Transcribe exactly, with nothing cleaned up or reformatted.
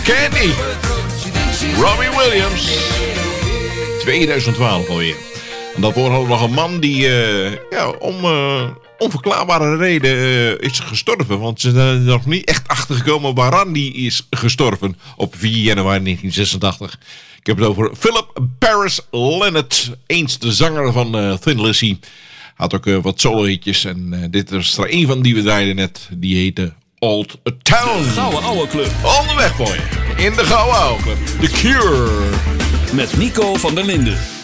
Candy. Robbie Williams. tweeduizend twaalf alweer. En daarvoor hadden we nog een man die uh, ja, om uh, onverklaarbare reden uh, is gestorven. Want ze zijn er nog niet echt achtergekomen waaraan die is gestorven op vier januari negentien zesentachtig. Ik heb het over Philip Paris Leonard, eens de zanger van uh, Thin Lizzy. Had ook uh, wat solo-hitjes en uh, dit is er een van die we draaiden net. Die heette Old Town. De Gouden Ouwe Club. Onderweg voor je. In de Gouden Ouwe Club. The Cure. Met Nico van der Linden.